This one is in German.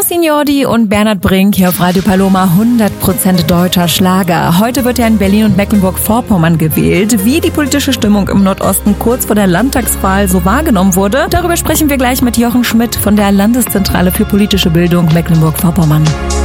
Signordi und Bernhard Brink hier auf Radio Paloma, 100% deutscher Schlager. Heute wird ja in Berlin und Mecklenburg-Vorpommern gewählt. Wie die politische Stimmung im Nordosten kurz vor der Landtagswahl so wahrgenommen wurde, darüber sprechen wir gleich mit Jochen Schmidt von der Landeszentrale für politische Bildung Mecklenburg-Vorpommern.